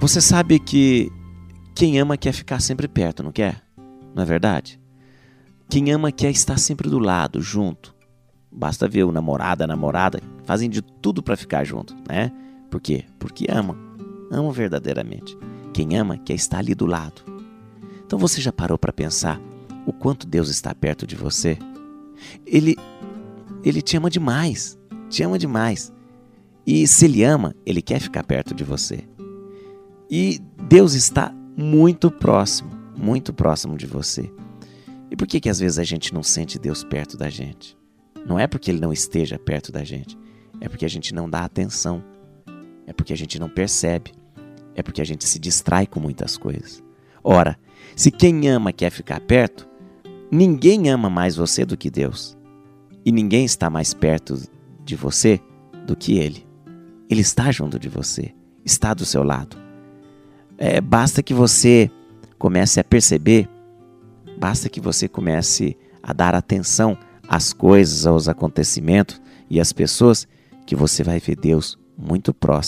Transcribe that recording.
Você sabe que quem ama quer ficar sempre perto, não quer? Não é verdade? Quem ama quer estar sempre do lado, junto. Basta ver o namorado, a namorada, fazem de tudo para ficar junto, né? Por quê? Porque amam. Amam verdadeiramente. Quem ama quer estar ali do lado. Então você já parou para pensar o quanto Deus está perto de você? Ele te ama demais. Te ama demais. E se Ele ama, Ele quer ficar perto de você. E Deus está muito próximo de você. E por que às vezes a gente não sente Deus perto da gente? Não é porque Ele não esteja perto da gente, é porque a gente não dá atenção, é porque a gente não percebe, é porque a gente se distrai com muitas coisas. Ora, se quem ama quer ficar perto, ninguém ama mais você do que Deus. E ninguém está mais perto de você do que Ele. Ele está junto de você, está do seu lado. Basta que você comece a perceber, basta que você comece a dar atenção às coisas, aos acontecimentos e às pessoas, que você vai ver Deus muito próximo.